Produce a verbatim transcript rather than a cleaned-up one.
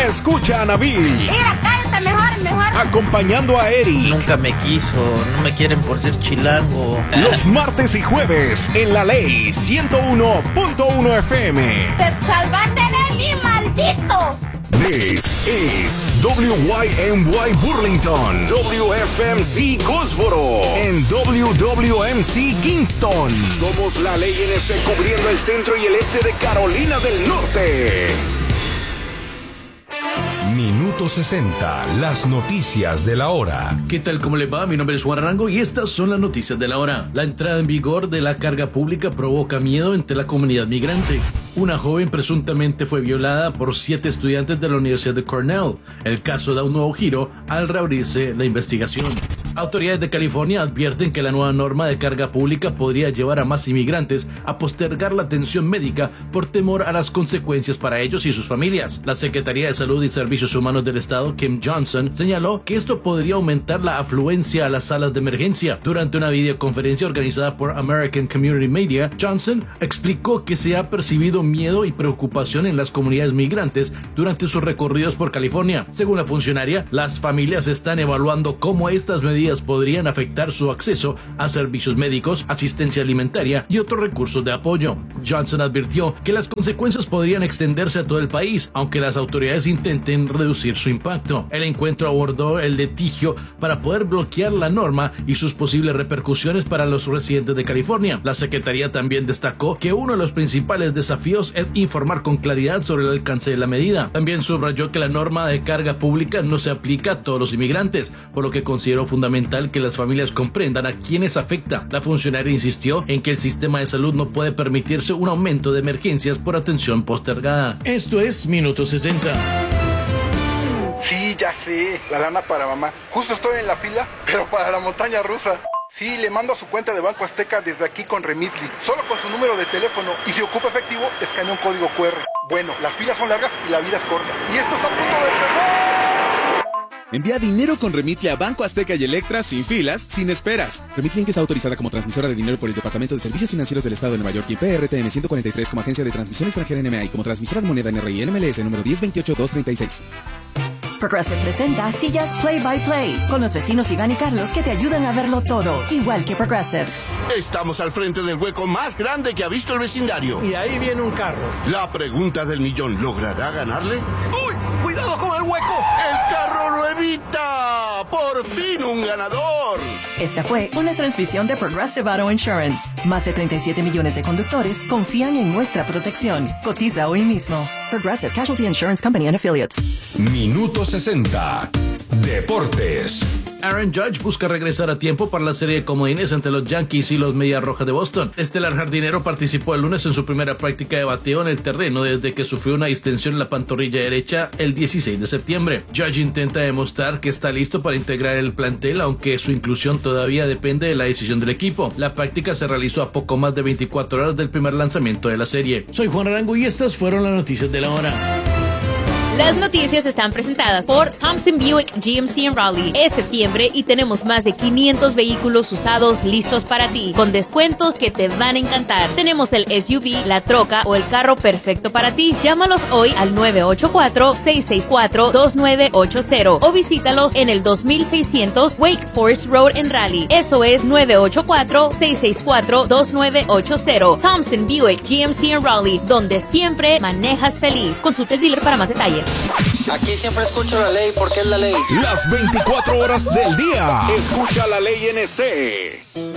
Escucha a Nabil. Mira, cállate mejor, mejor. Acompañando a Eric. Nunca me quiso, no me quieren por ser chilango. Los martes y jueves en La Ley ciento uno punto uno F M. Te salvaste de mí, maldito. This is W Y M Y Burlington, W F M C Goldsboro, en W W M C Kingston. Somos La Ley N C cubriendo el centro y el este de Carolina del Norte. Minuto sesenta, las noticias de la hora. ¿Qué tal? ¿Cómo le va? Mi nombre es Juan Arango y estas son las noticias de la hora. La entrada en vigor de la carga pública provoca miedo entre la comunidad migrante. Una joven presuntamente fue violada por siete estudiantes de la Universidad de Cornell. El caso da un nuevo giro al reabrirse la investigación. Autoridades de California advierten que la nueva norma de carga pública podría llevar a más inmigrantes a postergar la atención médica por temor a las consecuencias para ellos y sus familias. La Secretaría de Salud y Servicios Humanos del Estado, Kim Johnson, señaló que esto podría aumentar la afluencia a las salas de emergencia. Durante una videoconferencia organizada por American Community Media, Johnson explicó que se ha percibido miedo y preocupación en las comunidades migrantes durante sus recorridos por California. Según la funcionaria, las familias están evaluando cómo estas medidas podrían afectar su acceso a servicios médicos, asistencia alimentaria y otros recursos de apoyo. Johnson advirtió que las consecuencias podrían extenderse a todo el país, aunque las autoridades intenten reducir su impacto. El encuentro abordó el litigio para poder bloquear la norma y sus posibles repercusiones para los residentes de California. La Secretaría también destacó que uno de los principales desafíos es informar con claridad sobre el alcance de la medida. También subrayó que la norma de carga pública no se aplica a todos los inmigrantes, por lo que consideró fundamental que las familias comprendan a quienes afecta. La funcionaria insistió en que el sistema de salud no puede permitirse un aumento de emergencias por atención postergada. Esto es Minuto sesenta. Sí, ya sé, la lana para mamá. Justo estoy en la fila, pero para la montaña rusa. Sí, le mando a su cuenta de Banco Azteca desde aquí con Remitly, solo con su número de teléfono, y si ocupa efectivo, escanea un código cu erre. Bueno, las filas son largas y la vida es corta. Y esto está a punto de empezar. Envía dinero con Remitly a Banco Azteca y Electra sin filas, sin esperas. Remitly está autorizada como transmisora de dinero por el Departamento de Servicios Financieros del Estado de Nueva York y P R T M ciento cuarenta y tres como agencia de transmisión extranjera N M A y como transmisora de moneda N R I N M L S número diez veintiocho dos treinta y seis. Progressive presenta Sillas Play by Play con los vecinos Iván y Carlos que te ayudan a verlo todo, igual que Progressive. Estamos al frente del hueco más grande que ha visto el vecindario. Y ahí viene un carro. La pregunta del millón, ¿logrará ganarle? ¡Uy! ¡Cuidado con el hueco! ¡El carro lo evita! ¡Por fin un ganador! Esta fue una transmisión de Progressive Auto Insurance. Más de treinta y siete millones de conductores confían en nuestra protección. Cotiza hoy mismo. Progressive Casualty Insurance Company and Affiliates. Minuto sesenta. Deportes. Aaron Judge busca regresar a tiempo para la serie de comodines entre los Yankees y los Medias Rojas de Boston. Estelar jardinero participó el lunes en su primera práctica de bateo en el terreno desde que sufrió una distensión en la pantorrilla derecha el dieciséis de septiembre. Judge intenta demostrar que está listo para integrar el plantel, aunque su inclusión todavía depende de la decisión del equipo. La práctica se realizó a poco más de veinticuatro horas del primer lanzamiento de la serie. Soy Juan Arango y estas fueron las noticias de la hora. Las noticias están presentadas por Thompson Buick G M C en Raleigh. Es septiembre y tenemos más de quinientos vehículos usados listos para ti, con descuentos que te van a encantar. Tenemos el S U V, la troca o el carro perfecto para ti. Llámalos hoy al nueve ocho cuatro, seis seis cuatro, dos nueve ocho cero o visítalos en el dos mil seiscientos Wake Forest Road en Raleigh. Eso es nueve ocho cuatro, seis seis cuatro, dos nueve ocho cero. Thompson Buick G M C en Raleigh, donde siempre manejas feliz. Consulte el dealer para más detalles. Aquí siempre escucho la ley porque es la ley. Las veinticuatro horas del día. Escucha La Ley N C.